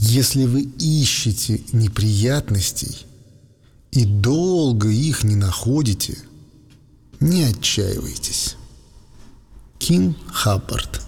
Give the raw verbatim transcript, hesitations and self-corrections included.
Если вы ищете неприятностей и долго их не находите, не отчаивайтесь. Ким Хаппорт.